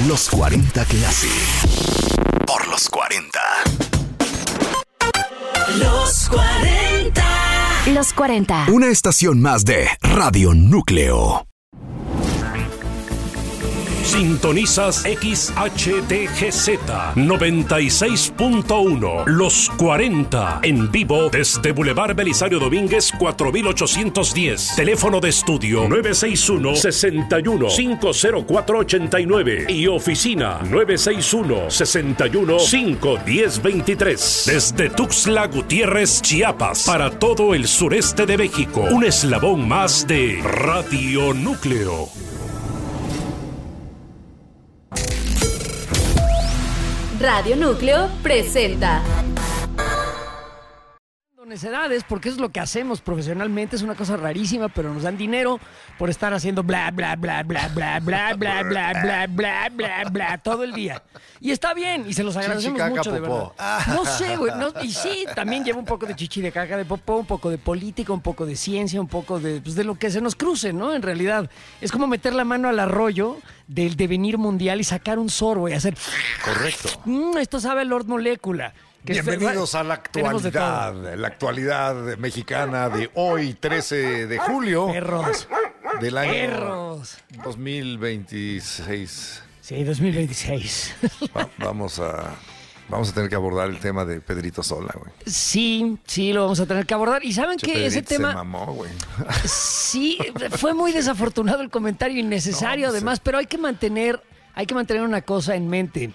Los 40 Classic. Por los 40. Los 40. Los 40. Una estación más de Radio Núcleo. Sintonizas XHDGZ 96.1 Los 40 en vivo desde Boulevard Belisario Domínguez 4810. Teléfono de estudio 961-61-50489 y oficina 961-61-51023. Desde Tuxtla Gutiérrez, Chiapas, para todo el sureste de México. Un eslabón más de Radio Núcleo. Radio Núcleo presenta Necedades, porque eso es lo que hacemos profesionalmente. Es una cosa rarísima, pero nos dan dinero por estar haciendo bla, bla, bla, bla, bla, bla, bla, bla, bla, bla, bla, bla, todo el día. Y está bien, y se los agradecemos mucho, de verdad. No sé, güey. Y sí, también lleva un poco de chichi de caca de popó, un poco de política, un poco de ciencia, un poco de, pues, de lo que se nos cruce, ¿no? En realidad, es como meter la mano al arroyo del devenir mundial y sacar un sorbo y hacer... Correcto. Esto sabe a Lord Molécula. Bienvenidos a la actualidad mexicana de hoy, 13 de julio. Perros. Del año Perros. 2026. Sí, 2026. Vamos a tener que abordar el tema de Pedrito Sola, güey. Sí, lo vamos a tener que abordar. Y saben que ese tema... se mamó, güey. Sí, fue muy desafortunado el comentario, innecesario además, pero hay que mantener una cosa en mente.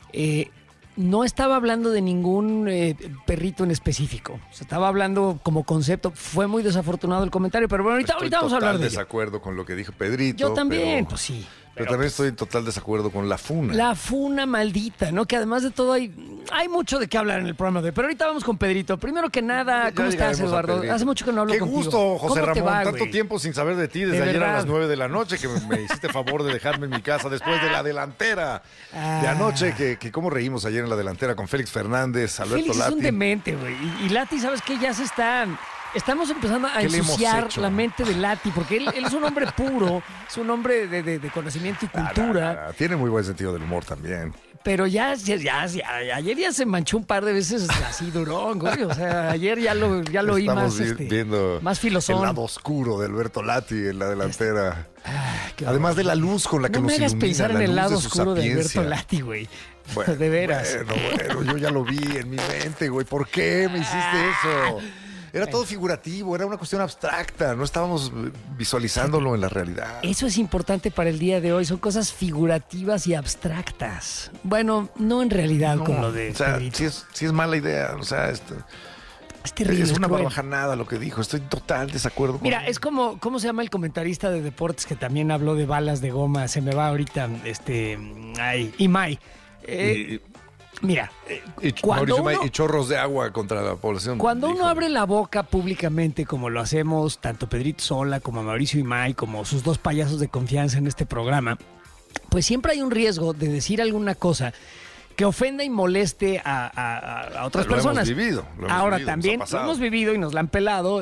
No estaba hablando de ningún perrito en específico. Se estaba hablando como concepto. Fue muy desafortunado el comentario, pero bueno, ahorita vamos a hablar de ello. Estoy en desacuerdo con lo que dijo Pedrito. Yo también, pues sí. Pero también estoy en total desacuerdo con la funa. La funa maldita, ¿no? Que además de todo hay mucho de qué hablar en el programa de hoy. Pero ahorita vamos con Pedrito. Primero que nada, ¿cómo estás, Eduardo? Hace mucho que no hablo contigo. Qué gusto, José Ramón. Va, tanto güey? Tiempo sin saber de ti, desde ayer a las 9 de la noche, que me hiciste favor de dejarme en mi casa después de la delantera de anoche, que cómo reímos ayer en la delantera con Félix Fernández, Alberto Félix Lati. es un demente, güey. Y Lati, ¿sabes qué? Ya se está... Estamos empezando a ensuciar la mente de Lati, porque él es un hombre puro, es un hombre de conocimiento y cultura. Tiene muy buen sentido del humor también. Pero ya, ayer ya se manchó un par de veces así durón, güey. O sea, ayer ya lo oí más, viendo más filosón. El lado oscuro de Alberto Lati en la delantera. Además de la luz con la que no nos ilumina. No me hagas pensar en el lado oscuro de Alberto Lati, güey. Bueno, de veras. Bueno, yo ya lo vi en mi mente, güey. ¿Por qué me hiciste eso? Era todo figurativo, era una cuestión abstracta, no estábamos visualizándolo en la realidad. Eso es importante para el día de hoy, son cosas figurativas y abstractas. Bueno, no en realidad con lo de... O sea, sí es mala idea, o sea, es terrible. Es una barbajanada lo que dijo, estoy en total desacuerdo con... Mira, es como, ¿cómo se llama el comentarista de deportes que también habló de balas de goma? Se me va ahorita, Imai. Mira, y chorros de agua contra la población. Cuando uno abre la boca públicamente, como lo hacemos tanto Pedrito Sola como Mauricio Imay, como sus dos payasos de confianza en este programa, pues siempre hay un riesgo de decir alguna cosa que ofenda y moleste a otras personas. Lo hemos vivido. Ahora también lo hemos vivido y nos la han pelado,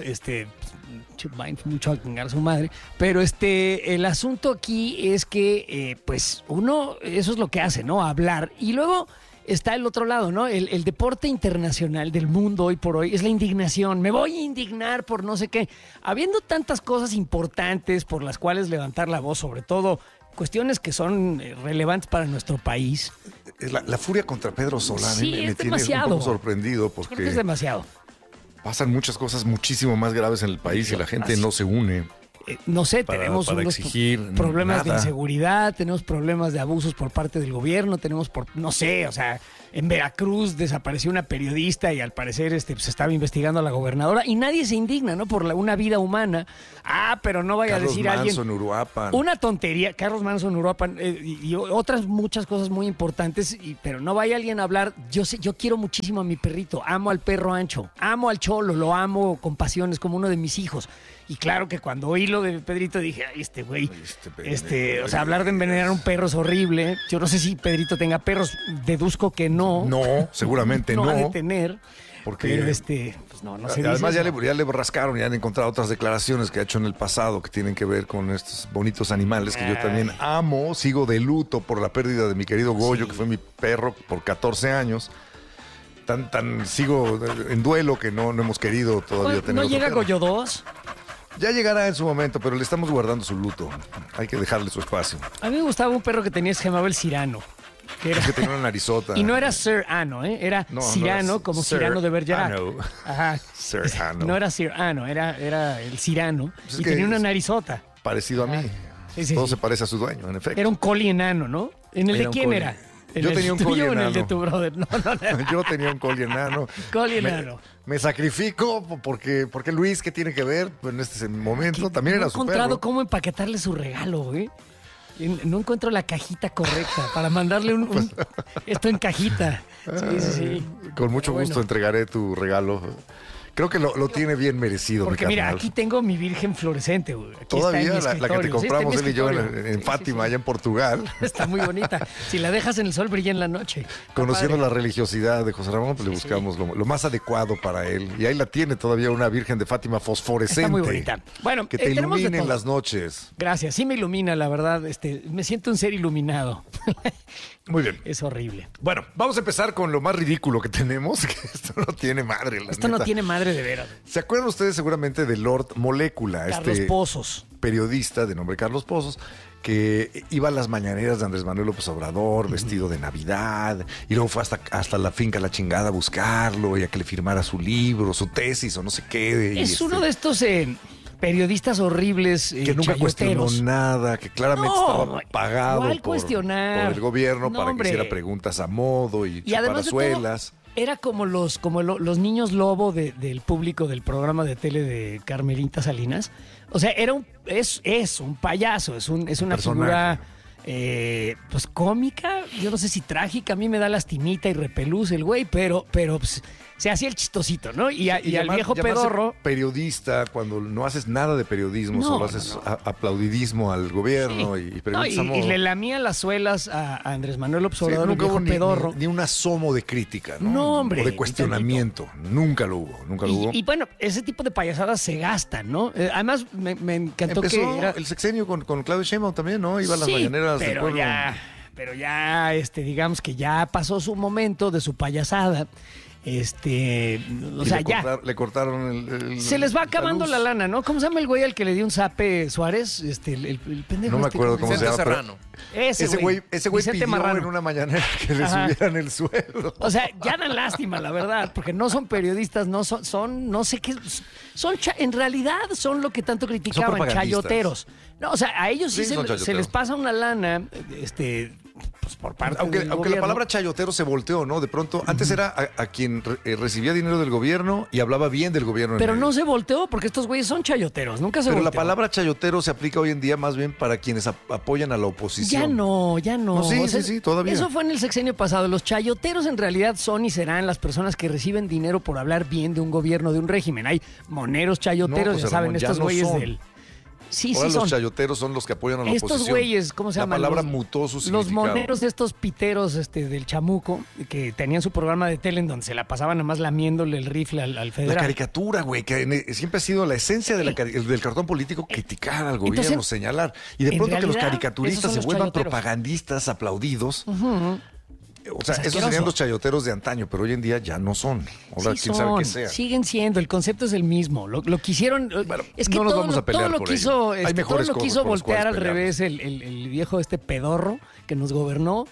mucho a chingar a su madre, pero el asunto aquí es que pues uno, eso es lo que hace, ¿no? Hablar. Y luego está el otro lado, ¿no? El deporte internacional del mundo hoy por hoy es la indignación. Me voy a indignar por no sé qué. Habiendo tantas cosas importantes por las cuales levantar la voz, sobre todo cuestiones que son relevantes para nuestro país. La furia contra Pedro Sola me tiene un poco sorprendido porque... Creo que es demasiado. Pasan muchas cosas muchísimo más graves en el país y la gente no se une. No sé, tenemos unos problemas de inseguridad, tenemos problemas de abusos por parte del gobierno, no sé, o sea, en Veracruz desapareció una periodista y al parecer se estaba investigando a la gobernadora y nadie se indigna, ¿no? Por una vida humana. Pero no vaya a decir alguien... Carlos Manson, Uruapan. Una tontería, Carlos Manson, Uruapan y otras muchas cosas muy importantes, pero no vaya alguien a hablar. Yo quiero muchísimo a mi perrito, amo al perro Ancho, amo al Cholo, lo amo con pasión, es como uno de mis hijos. Y claro que cuando oí lo de Pedrito dije, ay, güey, o sea, hablar de envenenar a un perro es horrible. Yo no sé si Pedrito tenga perros, deduzco que no. No, seguramente no. No ha de tener. Porque, pero pues no se dice. Además ya le rascaron y han encontrado otras declaraciones que ha hecho en el pasado que tienen que ver con estos bonitos animales que yo también amo. Sigo de luto por la pérdida de mi querido Goyo, que fue mi perro por 14 años. Sigo en duelo que no hemos querido todavía tener. ¿No llega perro. Goyo 2? Ya llegará en su momento, pero le estamos guardando su luto. Hay que dejarle su espacio. A mí me gustaba un perro que tenía, se llamaba el Cyrano. Es que tenía una narizota. Y no era Sir Ano, era Cyrano, como Sir Cyrano de Bergerac. Ano. Ajá. Sir Ano. No era Sir Ano, era el Cyrano. Pues es y que tenía una es narizota. Parecido a mí. Sí, Todo sí. se parece a su dueño, en efecto. Era un collie enano, ¿no? ¿En el Era de un quién collie. era? Yo tenía un collie tuyo o en el de enano. tu brother? No. Yo tenía un collie enano. Collie enano. Me sacrifico porque Luis, ¿qué tiene que ver en este momento? También era No he su encontrado perro. cómo empaquetarle su regalo, güey. No encuentro la cajita correcta para mandarle esto en cajita. Sí. Con mucho Bueno. gusto entregaré tu regalo. Creo que lo tiene bien merecido, Porque mi mira, carnal. aquí tengo mi virgen fluorescente, güey. Aquí Todavía está en mi la que te escritorio. Sí, compramos está él y yo escritorio. en Fátima, allá en Portugal. Está muy bonita. Si la dejas en el sol, brilla en la noche. Está Conociendo padre. la religiosidad de José Ramón, pues le buscamos lo más adecuado para él. Y ahí la tiene todavía una Virgen de Fátima fosforescente. Está muy bonita. Bueno, que te tenemos de ilumine en todo. las noches. Gracias, sí me ilumina, la verdad. Me siento un ser iluminado. Muy bien. Es horrible. Bueno, vamos a empezar con lo más ridículo que tenemos, que esto no tiene madre. Esto no tiene madre de veras. ¿Se acuerdan ustedes seguramente de Lord Molécula? Carlos Pozos. Periodista de nombre Carlos Pozos, que iba a las mañaneras de Andrés Manuel López Obrador, vestido de Navidad, y luego fue hasta la finca La Chingada a buscarlo y a que le firmara su libro, su tesis o no sé qué. Es uno de estos periodistas horribles que nunca cuestionó chayoteros. nada, que claramente No, estaba pagado ¿cuál por cuestionar? el gobierno No, para hombre. que hiciera preguntas a modo y además de todo, chuparazuelas. era como los niños lobo del público del programa de tele de Carmelita Salinas. O sea, es un payaso, es una Personaje. figura pues cómica, yo no sé si trágica, a mí me da lastimita y repelús el güey, pero pues, se hacía el chistosito, ¿no? Y al viejo llamarse pedorro. periodista cuando no haces nada de periodismo, No, solo haces aplaudidismo al gobierno y No, preguntas a modo. y le lamía las suelas a Andrés Manuel López Sí, Obrador, el nunca hubo viejo pedorro. ni un asomo de crítica, ¿no? No, hombre, O de cuestionamiento. Nunca lo hubo. Y bueno, ese tipo de payasadas se gastan, ¿no? Además, me encantó Empezó que era... el sexenio con Claudio Sheinbaum también, ¿no? Iba a las Sí, mañaneras del pero pueblo. ya, digamos que ya pasó su momento de su payasada. O Y sea, ya. Le cortaron el Se les va acabando luz. la lana, ¿no? ¿Cómo se llama el güey al que le dio un zape Suárez? El pendejo. No me acuerdo cómo se Vicente llama. pero Serrano. Ese güey Vicente pidió Marrano en una mañanera que le Ajá. subieran el sueldo. O sea, ya dan lástima, la verdad, porque no son periodistas, no son no sé qué, en realidad son lo que tanto criticaban, propagandistas. chayoteros. No, o sea, a ellos sí Sí, son se chayoteros. les pasa una lana, pues por parte Aunque del la gobierno. palabra chayotero se volteó, ¿no? De pronto, antes era a quien recibía dinero del gobierno y hablaba bien del gobierno. en Pero medio. no se volteó porque estos güeyes son chayoteros, nunca se Pero volteó. la palabra chayotero se aplica hoy en día más bien para quienes apoyan a la oposición. Ya no. No, sí, sí, todavía. Eso fue en el sexenio pasado. Los chayoteros en realidad son y serán las personas que reciben dinero por hablar bien de un gobierno, de un régimen. Hay moneros chayoteros, No, José ya saben, Ramón, ya estos no güeyes son. del... Sí, Ahora sí los son. chayoteros son los que apoyan a la Estos oposición. güeyes, ¿cómo se llaman? La palabra Los- mutó su Los significado. moneros de estos piteros del Chamuco, que tenían su programa de tele en donde se la pasaban nada más lamiéndole el rifle al La federal. caricatura, güey, que siempre ha sido la esencia de del cartón político, criticar al gobierno, Entonces, señalar. Y de en pronto que los realidad, caricaturistas esos son se los vuelvan chayoteros. propagandistas aplaudidos. O sea, esos asqueroso. serían los chayoteros de antaño, pero hoy en día ya no son. Ahora, Sí quién sabe qué son, sea. siguen siendo, el concepto es el mismo. Lo quisieron. Bueno, es que no nos todo, vamos a pelear todo lo por quiso, ello. Hay todo mejores lo cosas quiso por las voltear al cuales revés el viejo pedorro que nos gobernó.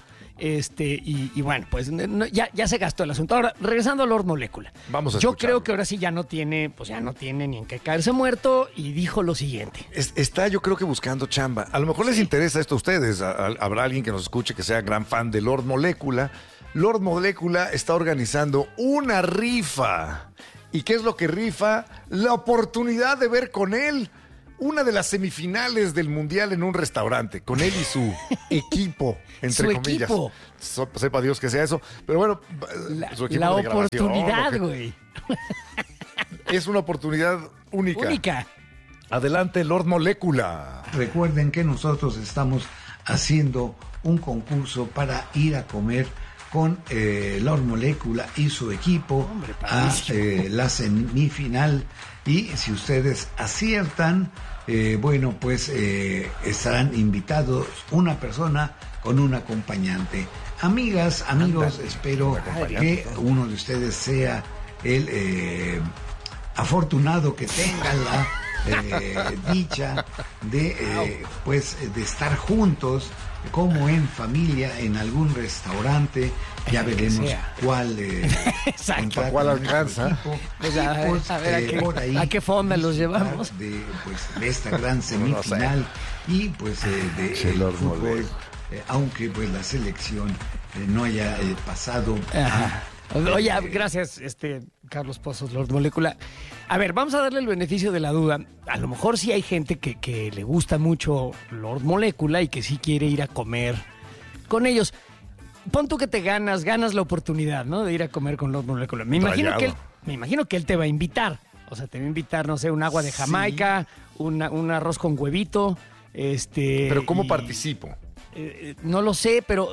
Y bueno, pues ya se gastó el asunto. Ahora, regresando a Lord Molécula. Vamos a Yo escucharlo. creo que ahora sí ya no tiene ni en qué caerse muerto y dijo lo siguiente. Está yo creo que buscando chamba. A lo mejor les interesa esto a ustedes. Habrá alguien que nos escuche que sea gran fan de Lord Molécula. Lord Molécula está organizando una rifa. ¿Y qué es lo que rifa? La oportunidad de ver con él una de las semifinales del Mundial en un restaurante, con él y su equipo, entre Su comillas. equipo. Sepa Dios que sea eso. Pero bueno, su equipo La de grabación, oportunidad, lo que- güey. Es una oportunidad única. Única. Adelante, Lord Molécula. Recuerden que nosotros estamos haciendo un concurso para ir a comer con Lord Molecula y su equipo a la semifinal. Y si ustedes aciertan, bueno, pues estarán invitados una persona con un acompañante. Amigas, amigos, espero que uno de ustedes sea el afortunado que tenga la dicha de de estar juntos como en familia en algún restaurante. Ya veremos cuál cuál alcanza. A ver a qué fonda los llevamos de esta gran semifinal y pues de el fútbol, aunque pues la selección no haya pasado. Oye, gracias, Carlos Pozos, Lord Molecula. A ver, vamos a darle el beneficio de la duda. A lo mejor sí hay gente que le gusta mucho Lord Molecula y que sí quiere ir a comer con ellos. Pon tú que te ganas la oportunidad, ¿no? De ir a comer con Lord Molecula. Me imagino que él te va a invitar. O sea, te va a invitar, no sé, un agua de Jamaica, un arroz con huevito, Pero ¿cómo participo? No lo sé, pero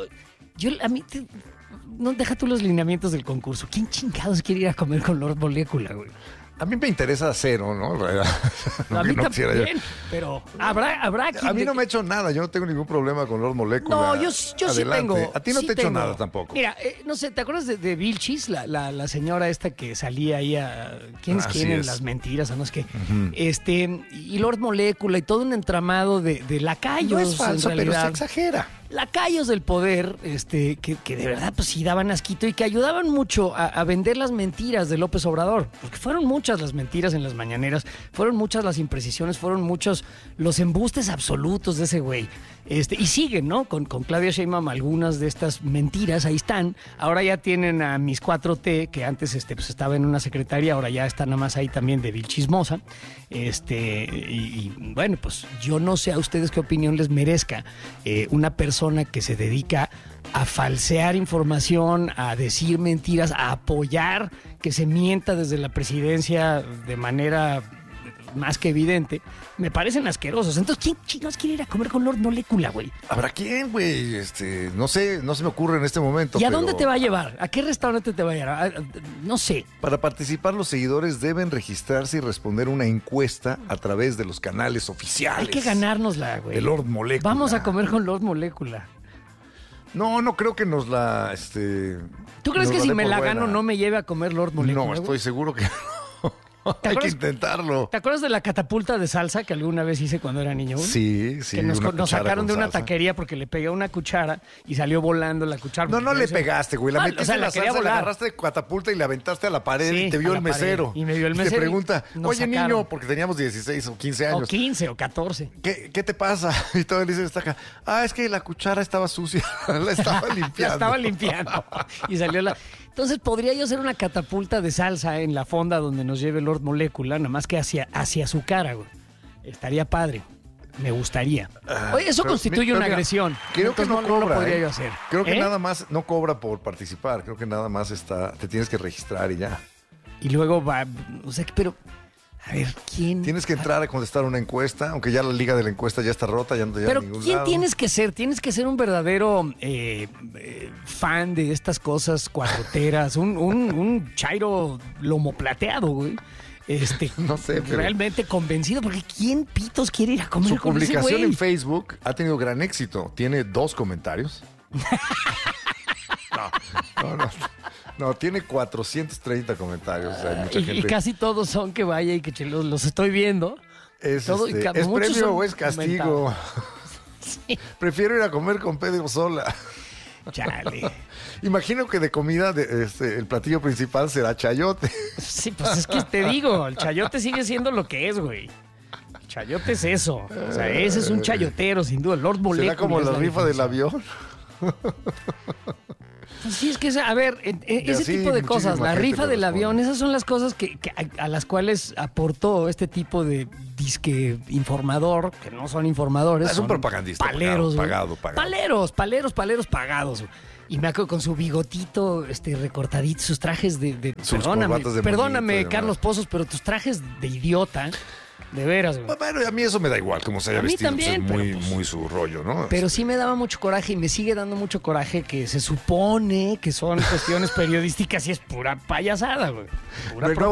no, deja tú los lineamientos del concurso. ¿Quién chingados quiere ir a comer con Lord Molecula, güey? A mí me interesa cero, ¿no? A mí también, pero habrá quien... A mí no me ha hecho nada, yo no tengo ningún problema con Lord Molecula. No, yo sí tengo. A ti no te he hecho nada tampoco. Mira, no sé, ¿te acuerdas de Vilchis? La señora esta que salía ahí a... ¿Quién es quién en Las Mentiras? O no es que... y Lord Molecula y todo un entramado de lacayos. No es falso, en pero realidad. se exagera. Lacayos del poder, que de verdad pues sí daban asquito y que ayudaban mucho a vender las mentiras de López Obrador, porque fueron muchas las mentiras en las mañaneras, fueron muchas las imprecisiones, fueron muchos los embustes absolutos de ese güey. Y siguen, ¿no? Con Claudia Sheinbaum algunas de estas mentiras, ahí están. Ahora ya tienen a Mis 4T, que antes pues estaba en una secretaría, ahora ya está nada más ahí también de Vilchismosa. Y bueno, pues yo no sé a ustedes qué opinión les merezca una persona que se dedica a falsear información, a decir mentiras, a apoyar que se mienta desde la presidencia de manera más que evidente. Me parecen asquerosos. Entonces, ¿quién chingados quiere ir a comer con Lord Molecula, güey? ¿Habrá quién, güey? No sé, no se me ocurre en este momento. ¿Y a dónde te va a llevar? ¿A qué restaurante te va a llevar? No sé. Para participar, los seguidores deben registrarse y responder una encuesta a través de los canales oficiales. Hay que ganárnosla, güey. De Lord Molecula. Vamos a comer con Lord Molecula. No creo que nos la... ¿Tú crees que si me la gano no me lleve a comer Lord Molecula? No, estoy seguro que no. Hay que intentarlo. ¿Te acuerdas de la catapulta de salsa que alguna vez hice cuando era niño? Sí. Que nos sacaron de una taquería porque le pegué una cuchara y salió volando la cuchara. No le pegaste, güey. La metiste en la salsa, la agarraste de catapulta y la aventaste a la pared y te vio el mesero. Y me vio el mesero. Y te pregunta, oye, niño, porque teníamos 16 o 15 años. O 15 o 14. ¿Qué te pasa? Y todo le dice, es que la cuchara estaba sucia. La estaba limpiando. La estaba limpiando. Y salió Entonces podría yo hacer una catapulta de salsa en la fonda donde nos lleve Lord Molecula, nada más que hacia su cara, güey. Estaría padre. Me gustaría. Oye, eso constituye una agresión. Creo que no cobra. Lo podría yo hacer. Creo que nada más no cobra por participar. Creo que nada más te tienes que registrar y ya. Y luego va, o sea, pero... A ver, ¿quién? Tienes que entrar a contestar una encuesta, aunque ya la liga de la encuesta ya está rota, ya no te lleva a ningún lado. Pero ¿quién tienes que ser? Tienes que ser un verdadero fan de estas cosas cuatroteras, un chairo lomo plateado, güey. No sé, pero realmente convencido, porque ¿quién pitos quiere ir a comer su con ese güey? publicación en Facebook ha tenido gran éxito. Tiene 2 comentarios. No, tiene 430 comentarios. O sea, hay mucha gente. Y casi todos son que vaya y que los estoy viendo. ¿Es premio o es castigo? Sí. Prefiero ir a comer con Pedro Sola. Chale. Imagino que de comida el platillo principal será chayote. Sí, pues es que te digo, el chayote sigue siendo lo que es, güey. El chayote es eso. O sea, ese es un chayotero, sin duda. Lord Molecula. ¿Será como la rifa del avión? Sí, es que, a ver, ese tipo de cosas, la rifa del avión, esas son las cosas a las cuales aportó este tipo de disque informador, que no son informadores. Es un propagandista. Paleros, pagado. Paleros pagados. Y me acuerdo con su bigotito recortadito, sus trajes de sus perdóname, corbatas de perdóname moñito, Carlos Pozos, pero tus trajes de idiota De veras, güey. Bueno, a mí eso me da igual, como se haya A mí vestido. también, pues, es muy, pero, pues, muy su rollo, ¿no? Pero sí me daba mucho coraje y me sigue dando mucho coraje que se supone que son cuestiones periodísticas y es pura payasada, güey. Pura Bueno,